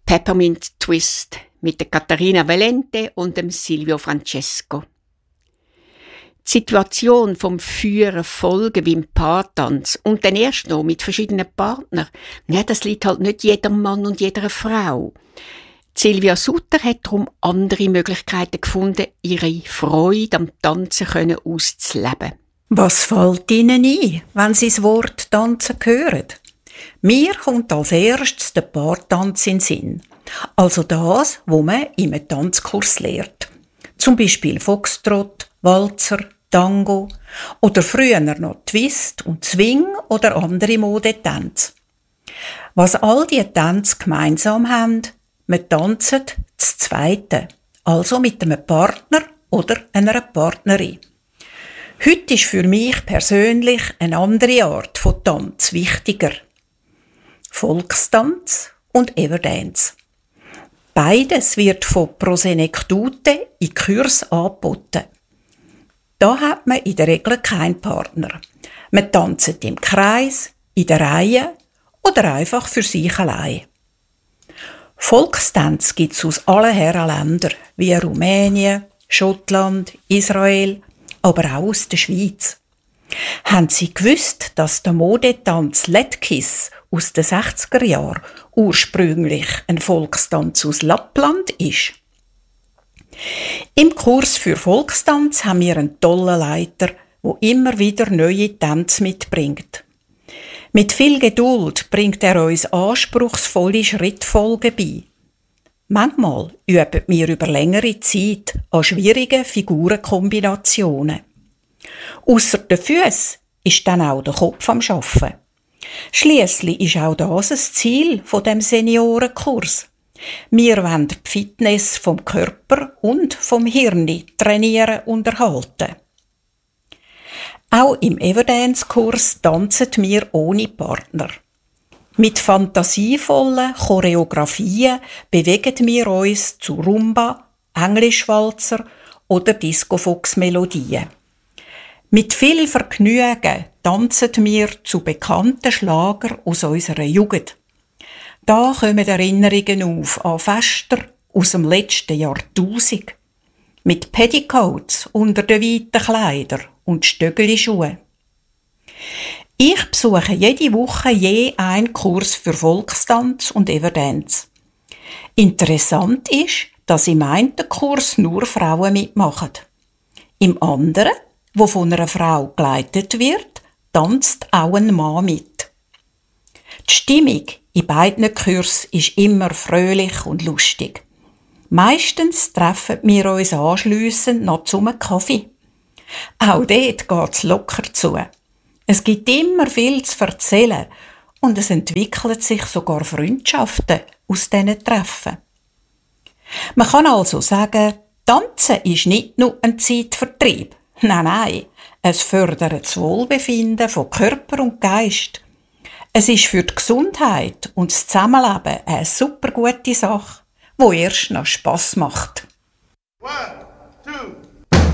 Peppermint Twist mit der Katharina Valente und dem Silvio Francesco. Die Situation vom Führen, Folgen wie im Paartanz und dann erst noch mit verschiedenen Partnern, das liegt halt nicht jedem Mann und jeder Frau. Silvia Sutter hat darum andere Möglichkeiten gefunden, ihre Freude am Tanzen auszuleben. Was fällt Ihnen ein, wenn Sie das Wort Tanzen hören? Mir kommt als erstes der Paartanz in den Sinn. Also das, was man in einem Tanzkurs lernt. Zum Beispiel Foxtrot, Walzer, Tango oder früher noch Twist und Swing oder andere Modetänze. Was all diese Tänze gemeinsam haben, wir tanzen das Zweite, also mit einem Partner oder einer Partnerin. Heute ist für mich persönlich eine andere Art von Tanz wichtiger. Volkstanz und Everdance. Beides wird von Prosenektute in Kurs angeboten. Da hat man in der Regel keinen Partner. Man tanzt im Kreis, in der Reihe oder einfach für sich allein. Volkstanz gibt es aus allen Herrenländern, wie Rumänien, Schottland, Israel, aber auch aus der Schweiz. Haben Sie gewusst, dass der Modetanz Letkiss aus den 60er Jahren ursprünglich ein Volkstanz aus Lappland ist? Im Kurs für Volkstanz haben wir einen tollen Leiter, der immer wieder neue Tänze mitbringt. Mit viel Geduld bringt er uns anspruchsvolle Schrittfolgen bei. Manchmal üben wir über längere Zeit an schwierigen Figurenkombinationen. Ausser den Füssen ist dann auch der Kopf am Arbeiten. Schliesslich ist auch das ein Ziel von dem Seniorenkurs. Wir wollen die Fitness vom Körper und vom Hirn trainieren und erhalten. Auch im Everdance-Kurs tanzen wir ohne Partner. Mit fantasievollen Choreografien bewegen wir uns zu Rumba, Englischwalzer oder Disco-Fox-Melodien. Mit viel Vergnügen tanzen wir zu bekannten Schlagern aus unserer Jugend. Da kommen Erinnerungen auf an Fester aus dem letzten Jahrtausend. Mit Petticoats unter den weiten Kleidern und Stöckelschuhen. Ich besuche jede Woche je einen Kurs für Volkstanz und Everdance. Interessant ist, dass im einen Kurs nur Frauen mitmachen. Im anderen, wo von einer Frau geleitet wird, tanzt auch ein Mann mit. Die Stimmung in beiden Kursen ist immer fröhlich und lustig. Meistens treffen wir uns anschliessend noch zum Kaffee. Auch dort geht's locker zu. Es gibt immer viel zu erzählen und es entwickeln sich sogar Freundschaften aus diesen Treffen. Man kann also sagen, Tanzen ist nicht nur ein Zeitvertreib. Nein, es fördert das Wohlbefinden von Körper und Geist. Es ist für die Gesundheit und das Zusammenleben eine super gute Sache, die erst noch Spass macht. 1, 2